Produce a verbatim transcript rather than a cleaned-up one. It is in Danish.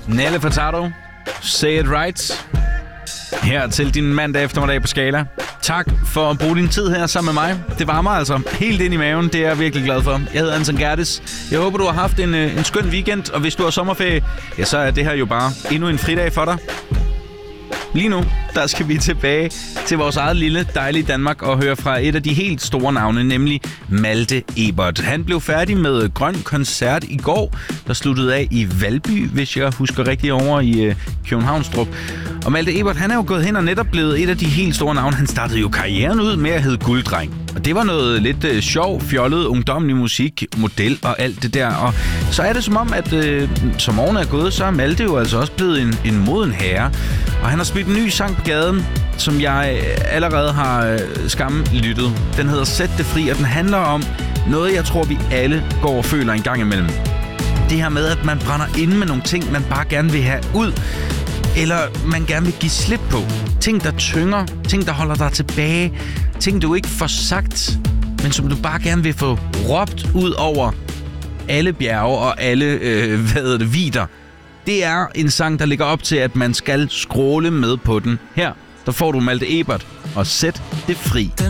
Nelly Furtado, Say It Right. Her til din mandag eftermiddag på Skala. Tak for at bruge din tid her sammen med mig. Det varmer altså helt ind i maven. Det er jeg virkelig glad for. Jeg hedder Anton Gerdes. Jeg håber, du har haft en, en skøn weekend. Og hvis du har sommerferie, ja, så er det her jo bare endnu en fridag for dig. Lige nu, der skal vi tilbage til vores eget lille, dejlige Danmark og høre fra et af de helt store navne, nemlig Malte Ebert. Han blev færdig med Grøn Koncert i går, der sluttede af i Valby, hvis jeg husker rigtigt, over i øh, Københavnstrup. Og Malte Ebert, han er jo gået hen og netop blevet et af de helt store navne. Han startede jo karrieren ud med at hedde Gulddreng. Og det var noget lidt øh, sjov, fjollet, ungdommelig musik, model og alt det der. Og så er det som om, at øh, som årene er gået, så er Malte jo altså også blevet en, en moden herre. Og han har spillet en ny sang på gaden, som jeg allerede har øh, skam lyttet. Den hedder Sæt det fri, og den handler om noget, jeg tror, vi alle går og føler en gang imellem. Det her med, at man brænder inde med nogle ting, man bare gerne vil have ud, eller man gerne vil give slip på. Ting, der tynger, ting, der holder dig tilbage, ting, du ikke får sagt, men som du bare gerne vil få råbt ud over alle bjerge og alle, øh, hvad hedder det, vidder. Det er en sang, der ligger op til, at man skal scrolle med på den. Her, der får du Malte Ebert og Sæt det fri.